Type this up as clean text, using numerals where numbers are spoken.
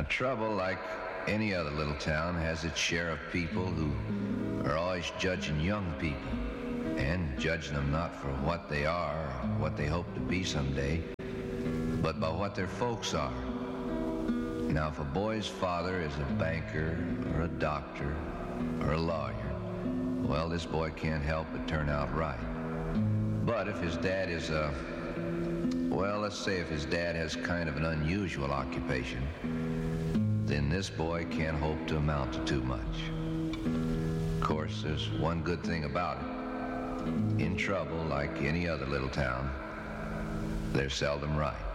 Trouble, like any other little town, has its share of people who are always judging young people, and judging them not for what they are or what they hope to be someday, but by what their folks are. Now, if a boy's father is a banker or a doctor or a lawyer, well, this boy can't help but turn out right. But if his dad is let's say if his dad has kind of an unusual occupation, then this boy can't hope to amount to too much. Of course, there's one good thing about it. In trouble, like any other little town, they're seldom right.